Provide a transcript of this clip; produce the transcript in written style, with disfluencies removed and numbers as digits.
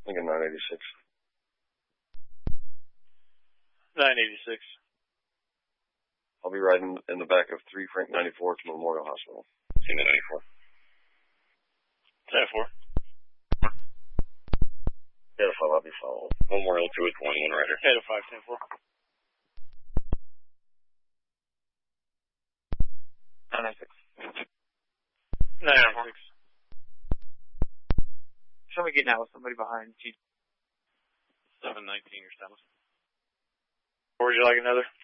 Lincoln 986. 986. I'll be riding in the back of 3 Frank 94 to Memorial Hospital. See me 94. 94. Yeah, I'll be followed. Memorial 2 is 1 rider. 805, 10-4. 996. 996. Show me getting out with somebody behind you. 719, your Stelis. Or would you like another?